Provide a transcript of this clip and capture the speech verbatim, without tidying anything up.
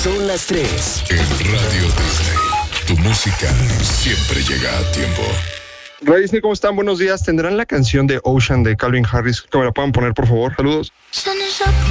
Son las tres. En Radio Disney, tu música siempre llega a tiempo. Radio Disney, ¿cómo están? Buenos días. ¿Tendrán la canción de Ocean de Calvin Harris? Que me la puedan poner, por favor. Saludos.